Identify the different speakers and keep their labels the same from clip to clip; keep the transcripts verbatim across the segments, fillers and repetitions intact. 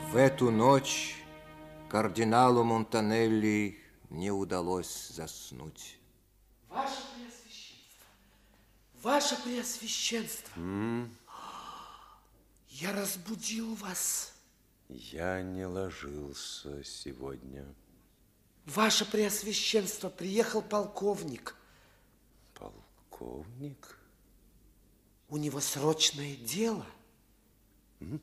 Speaker 1: В эту ночь кардиналу Монтанелли не удалось заснуть.
Speaker 2: Ваше Преосвященство, Ваше Преосвященство,
Speaker 3: Mm.
Speaker 2: я разбудил вас.
Speaker 3: Я не ложился сегодня.
Speaker 2: Ваше Преосвященство, приехал полковник.
Speaker 3: Полковник?
Speaker 2: У него срочное дело.
Speaker 3: Mm?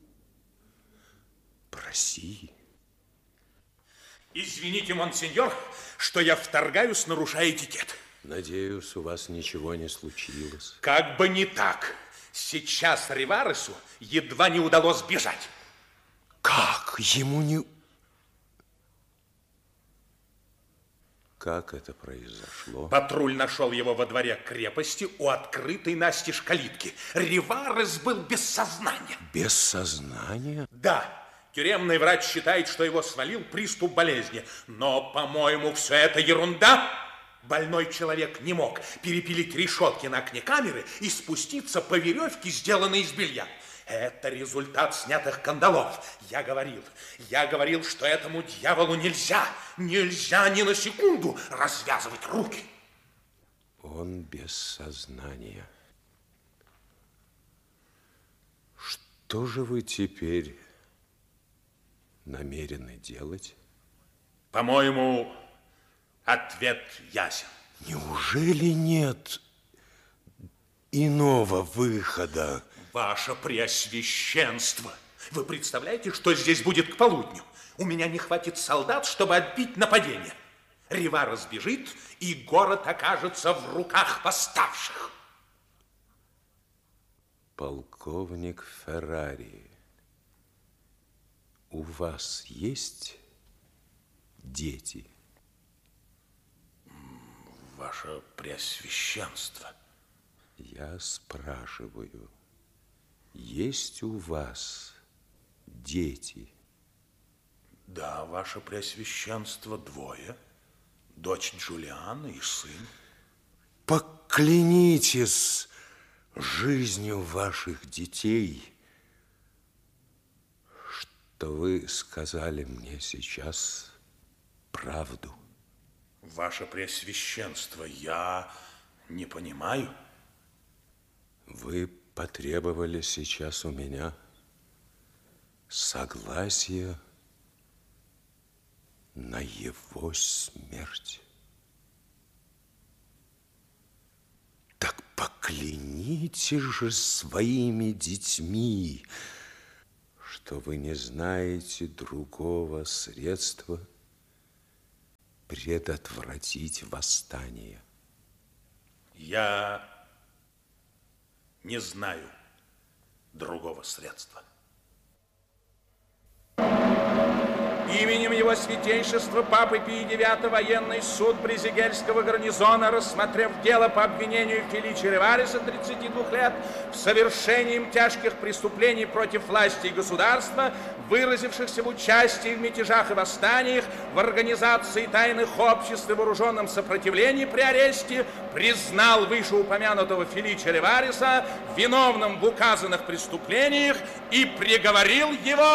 Speaker 3: Проси.
Speaker 4: Извините, монсеньор, что я вторгаюсь, нарушая этикет.
Speaker 3: Надеюсь, у вас ничего не случилось.
Speaker 4: Как бы не так. Сейчас Риваресу едва не удалось бежать.
Speaker 3: Как? Ему не... Как это произошло?
Speaker 4: Патруль нашел его во дворе крепости у открытой настежь калитки. Риварес был без сознания.
Speaker 3: Без сознания?
Speaker 4: Да. Тюремный врач считает, что его свалил приступ болезни. Но, по-моему, все это ерунда. Больной человек не мог перепилить решетки на окне камеры и спуститься по веревке, сделанной из белья. Это результат снятых кандалов. Я говорил, я говорил, что этому дьяволу нельзя, нельзя ни на секунду развязывать руки.
Speaker 3: Он без сознания. Что же вы теперь намерены делать?
Speaker 4: По-моему, ответ ясен.
Speaker 3: Неужели нет иного выхода?
Speaker 4: Ваше Преосвященство, вы представляете, что здесь будет к полудню? У меня не хватит солдат, чтобы отбить нападение. Риварес сбежит, и город окажется в руках восставших.
Speaker 3: Полковник Феррари, у вас есть дети?
Speaker 4: Ваше Преосвященство.
Speaker 3: Я спрашиваю, есть у вас дети?
Speaker 4: Да, Ваше Преосвященство, двое. Дочь Джулиана и сын.
Speaker 3: Поклянитесь жизнью ваших детей, что вы сказали мне сейчас правду.
Speaker 4: Ваше Преосвященство, я не понимаю.
Speaker 3: Вы потребовали сейчас у меня согласия на его смерть. Так поклянитесь же своими детьми, что вы не знаете другого средства предотвратить восстание.
Speaker 4: Я не знаю другого средства. Именем его святейшества Папы Пии девятого военный суд Брюссельского гарнизона, рассмотрев дело по обвинению Феличи Ривареса, тридцати двух лет, в совершении им тяжких преступлений против власти и государства, выразившихся в участии в мятежах и восстаниях, в организации тайных обществ и вооруженном сопротивлении при аресте, признал вышеупомянутого Феличи Ривареса виновным в указанных преступлениях и приговорил его